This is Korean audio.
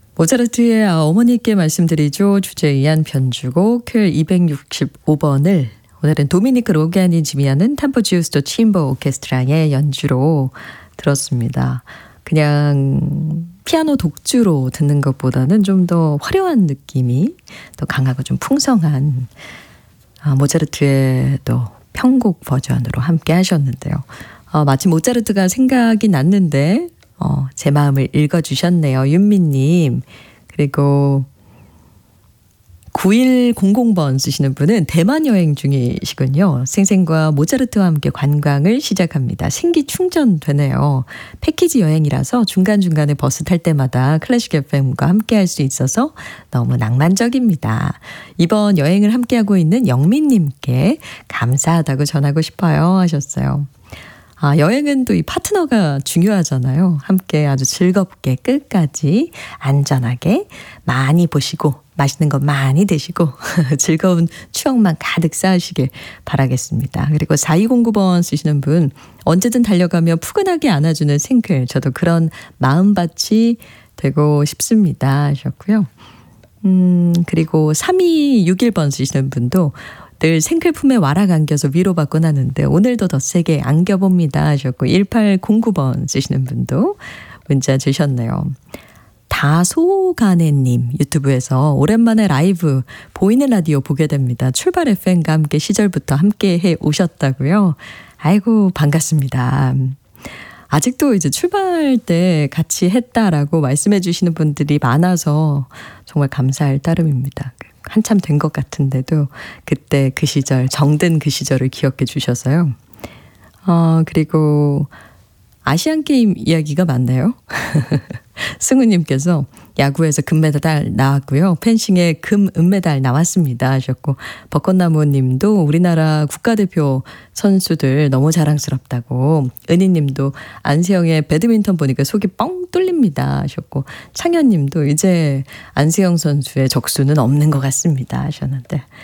모차르트의 어머니께 말씀드리죠. 주제 이한 편주곡 Q265번을 오늘은 도미니크 로가니 지휘하는 탐포 지우스토 침버 오케스트라의 연주로 들었습니다. 그냥 피아노 독주로 듣는 것보다는 좀 더 화려한 느낌이 더 강하고 좀 풍성한 모차르트의 또 편곡 버전으로 함께 하셨는데요. 마침 모차르트가 생각이 났는데 제 마음을 읽어주셨네요. 윤미님. 그리고 9100번 쓰시는 분은 대만 여행 중이시군요. 생생과 모차르트와 함께 관광을 시작합니다. 생기 충전되네요. 패키지 여행이라서 중간중간에 버스 탈 때마다 클래식 FM과 함께 할 수 있어서 너무 낭만적입니다. 이번 여행을 함께하고 있는 영민님께 감사하다고 전하고 싶어요 하셨어요. 여행은 또 이 파트너가 중요하잖아요. 함께 아주 즐겁게 끝까지 안전하게 많이 보시고 맛있는 거 많이 드시고 즐거운 추억만 가득 쌓으시길 바라겠습니다. 그리고 4209번 쓰시는 분 언제든 달려가며 푸근하게 안아주는 생클 저도 그런 마음밭이 되고 싶습니다 하셨고요. 그리고 3261번 쓰시는 분도 늘 생클 품에 와락 안겨서 위로받곤 하는데 오늘도 더 세게 안겨봅니다 하셨고 1809번 쓰시는 분도 문자 주셨네요. 다소가네님 유튜브에서 오랜만에 라이브 보이는 라디오 보게 됩니다. 출발 FM과 함께 시절부터 함께 해 오셨다고요. 아이고 반갑습니다. 아직도 이제 출발 때 같이 했다라고 말씀해 주시는 분들이 많아서 정말 감사할 따름입니다. 한참 된 것 같은데도 그때 그 시절 정든 그 시절을 기억해 주셔서요. 그리고 아시안게임 이야기가 많네요. 승우님께서 야구에서 금메달 나왔고요. 펜싱에 금, 은메달 나왔습니다 하셨고 벚꽃나무님도 우리나라 국가대표 선수들 너무 자랑스럽다고 은희님도 안세영의 배드민턴 보니까 속이 뻥 뚫립니다 하셨고 창현님도 이제 안세영 선수의 적수는 없는 것 같습니다 하셨는데